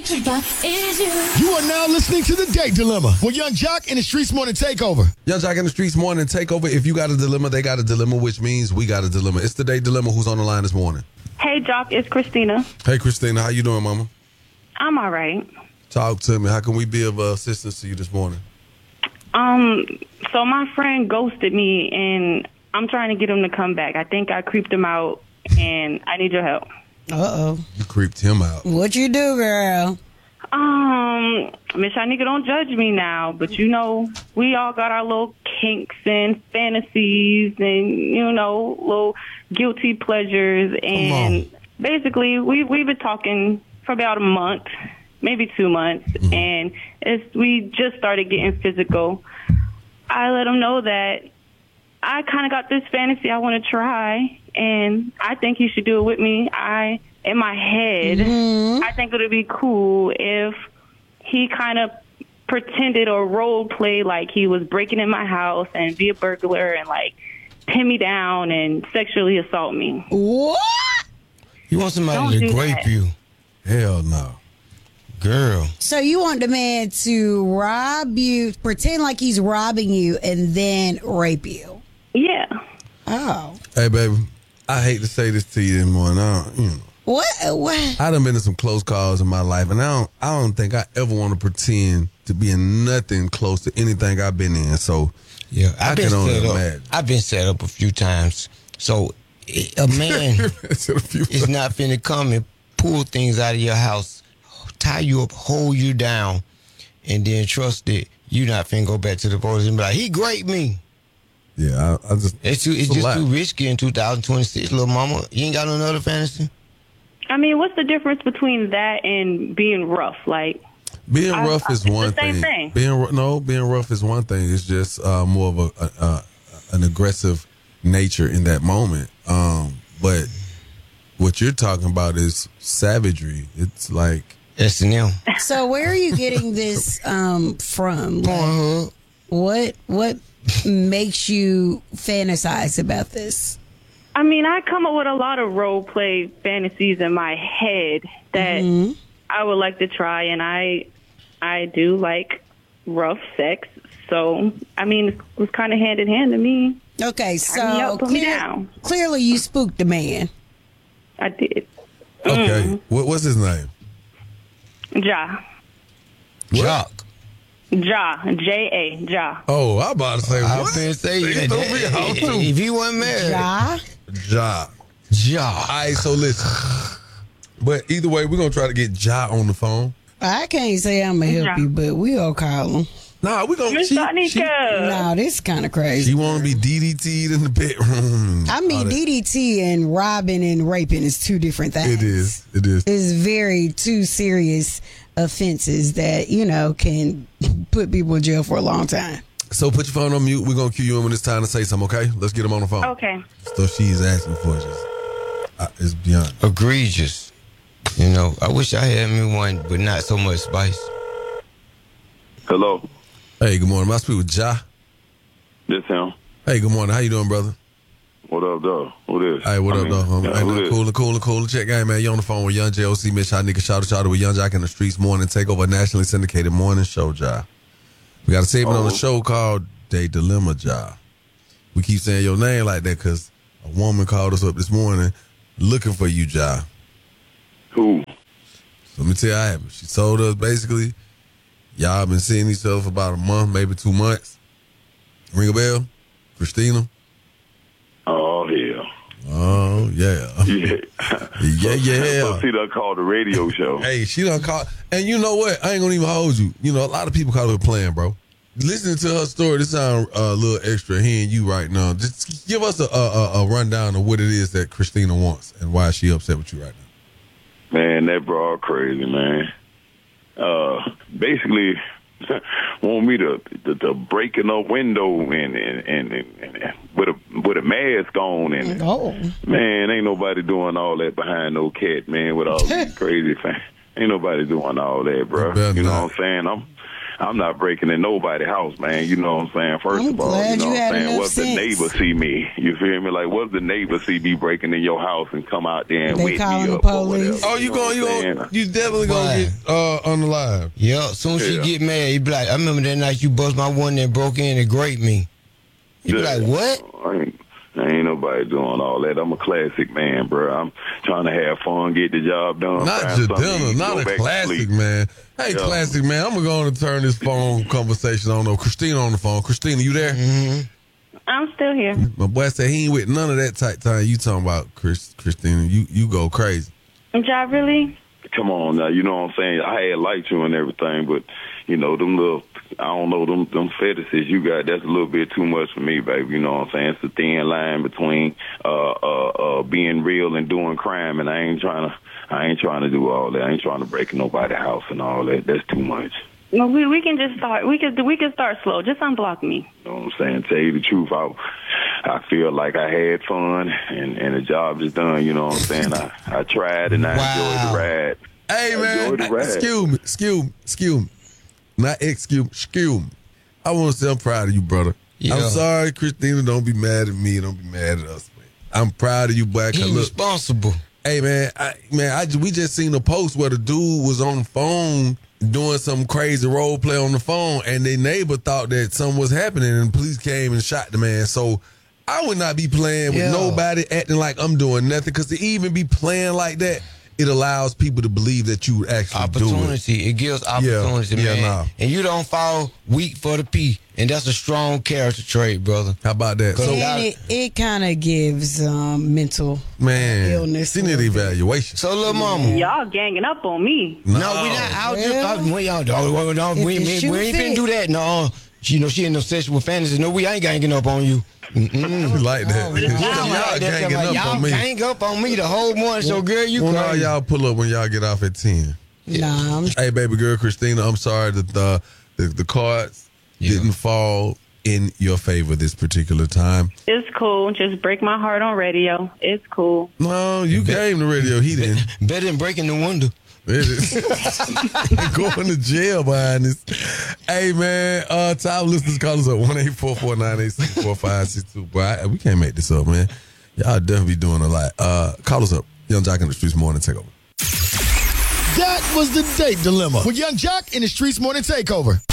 You are now listening to The Date Dilemma with Young Jock and the Streets Morning Takeover. Young Jock and the Streets Morning Takeover. If you got a dilemma, they got a dilemma, which means we got a dilemma. It's The Date Dilemma. Who's on the line this morning? Hey, Jock, it's Christina. Hey, Christina. How you doing, mama? I'm all right. Talk to me. How can we be of assistance to you this morning? So my friend ghosted me, and I'm trying to get him to come back. I think I creeped him out, and I need your help. Uh-oh. You creeped him out. What you do, girl? Miss Shanika, don't judge me now, but you know, we all got our little kinks and fantasies and, you know, little guilty pleasures. And basically, we've been talking for about a month, maybe 2 months, and we just started getting physical. I let him know that I kind of got this fantasy I want to try, and I think he should do it with me. In my head, I think it would be cool if he kind of pretended or role play like he was breaking in my house and be a burglar and like pin me down and sexually assault me. What? You want somebody to grape you? Hell no. Girl. So you want the man to rob you, pretend like he's robbing you, and then rape you? Yeah. Oh. Hey, baby, I hate to say this to you this morning. What? I done been in some close calls in my life, and I don't think I ever want to pretend to be in nothing close to anything I've been in. So, yeah, I can only imagine. I've been set up a few times. So, a man is not finna come and pull things out of your house, tie you up, hold you down, and then trust that you not finna go back to the police and be like, he raped me. Yeah, I just... It's just too risky in 2026, little mama. You ain't got no other fantasy? I mean, what's the difference between that and being rough? Like, being rough is one the same thing. thing. Being rough is one thing. It's just more of an aggressive nature in that moment. But what you're talking about is savagery. It's like S&M. So where are you getting this from? Like, what makes you fantasize about this? I mean, I come up with a lot of role play fantasies in my head that I would like to try, and I do like rough sex. So, I mean, it was kind of hand in hand to me. Okay, so put me down. Clearly you spooked the man. I did. Okay, what's his name? Ja. Jock. Ja. J-A. Ja. Oh, I'm about to say, I what? was say If if he wasn't married. Ja? Ja. All right, so listen. But either way, we're going to try to get Ja on the phone. I can't say I'm going to help you, but we all call him. Nah, we're going Miss Shanika. No, this is kind of crazy. She want to be DDT'd in the bedroom. I mean, DDT and robbing and raping is two different things. It is. It's very two serious offenses that, you know, can put people in jail for a long time. So put your phone on mute. We're going to cue you in when it's time to say something, okay? Let's get him on the phone. Okay. Stuff she's asking for is beyond. Egregious. You know, I wish I had me one, but not so much spice. Hello. Hey, good morning. I speak with Ja. This him. Hey, good morning. How you doing, brother? What up, though? Who this? Hey, what up, though? Yeah, Hey, who this? cool. Check game, man. You on the phone with Young J.O.C. Mitch Hot Nigga. Shout out with Young Jock in the Streets Morning Takeover, nationally syndicated morning show, Ja. We got a segment on the show called Date Dilemma, Ja. We keep saying your name like that because a woman called us up this morning looking for you, Ja. Who? So let me tell you how it happened. She told us basically, y'all been seeing each other for about a month, maybe 2 months. Ring a bell? Christina? Oh, hell. Oh, yeah. Yeah. So see that called the radio show. Hey, she done called. And you know what? I ain't gonna even hold you. You know, a lot of people call it playing, bro. Listening to her story, this sound a little extra hearing you right now. Just give us a rundown of what it is that Christina wants and why she upset with you right now. Man, that broad crazy, man. Basically, want me to break in a window and with a mask on and man, ain't nobody doing all that behind no cat, man, with all these crazy fans. Ain't nobody doing all that, bro. You know what I'm saying? I'm not breaking in nobody's house, man. You know what I'm saying? First I'm of all, glad you know you what had I'm saying? enough What's the sense. neighbor see me? You feel me? Like, what's the neighbor see me breaking in your house and come out there and They wake calling me the up or police. whatever? Oh, you definitely gonna Why? get on the live. Yeah, soon as she Yeah. get mad, he be like, I remember that night you bust my one that broke in and graped me. You be like, what? Ain't nobody doing all that. I'm a classic man, bro. I'm trying to have fun, get the job done. Not find something to Jadena, eat, not go a back to classic, sleep. man. Hey, Yeah. classic, man. I'm going to turn this phone conversation on. Christina on the phone. Christina, you there? I'm still here. My boy said he ain't with none of that type time you talking about, Christina. You go crazy. Ja, really? Come on now, you know what I'm saying? I had liked you and everything, but you know, them little, I don't know, them fetishes you got, that's a little bit too much for me, baby. You know what I'm saying? It's a thin line between being real and doing crime, and I ain't trying to do all that. I ain't trying to break nobody's house and all that. That's too much. No, we can just start. We can start slow. Just unblock me. You know what I'm saying? Tell you the truth, I feel like I had fun and the job is done. You know what I'm saying? I tried and I enjoyed the ride. Hey, I man. enjoyed the ride. Excuse me. Not excuse me. I want to say I'm proud of you, brother. Yeah. I'm sorry, Christina. Don't be mad at me. Don't be mad at us, man. I'm proud of you, boy. 'Cause He look, responsible. hey, man. We just seen a post where the dude was on the phone doing some crazy role play on the phone, and their neighbor thought that something was happening, and the police came and shot the man. So I would not be playing with nobody acting like I'm doing nothing, because to even be playing like that, it allows people to believe that you actually do it. Opportunity. It gives opportunity, man. nah. And you don't fall weak for the P. And that's a strong character trait, brother. How about that? So, And it kind of gives mental man, illness. she need evaluation. So, little mama. Y'all ganging up on me. No, we not out Well, we ain't finna do that. No. She in no sexual fantasy. No, we ain't ganging up on you. You like that. Y'all ganging up y'all on me. gang up on me the whole morning. So, girl, you When all crazy. y'all pull up when y'all get off at 10. Nah, Hey, baby girl, Christina, I'm sorry that the cards didn't fall in your favor this particular time. It's cool. Just break my heart on radio. It's cool. No, you came to radio. He didn't. Better than breaking the window. It is. Going to jail behind this. Hey, man, top listeners, call us up 1-844-986-4562. Boy, we can't make this up, man. Y'all definitely doing a lot. Call us up. Young Jock in the Streets Morning Takeover. That was the date dilemma with Young Jock in the Streets Morning Takeover.